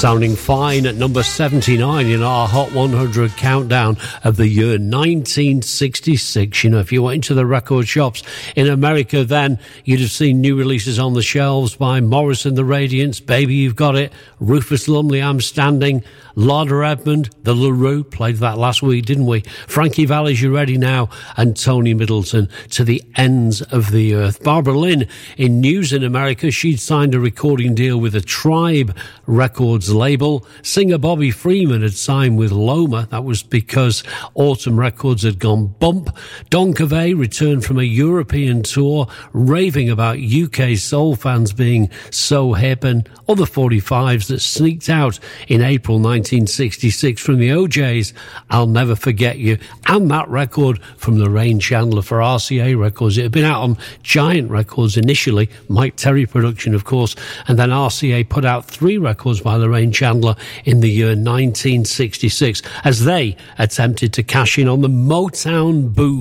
Sounding fine at number 79 in our Hot 100 countdown of the year 1966. You know, if you went into the record shops in America then, you'd have seen new releases on the shelves by Morris and the Radiants, Baby You've Got It, Rufus Lumley, I'm Standing, Larder Edmond, The LaRue, played that last week, didn't we? Frankie Valli's You Ready Now, and Tony Middleton, To the Ends of the Earth. Barbara Lynn, in news in America, she'd signed a recording deal with a Tribe Records label. Singer Bobby Freeman had signed with Loma. That was because Autumn Records had gone bump. Don Covey returned from a European tour, raving about UK soul fans being so hip, and other 45s that sneaked out in April 1966 from the OJs, I'll Never Forget You, and that record from Lorraine Chandler for RCA Records. It had been out on Giant Records initially, Mike Terry production, of course, and then RCA put out 3 records by Lorraine Chandler in the year 1966 as they attempted to cash in on the Motown boom.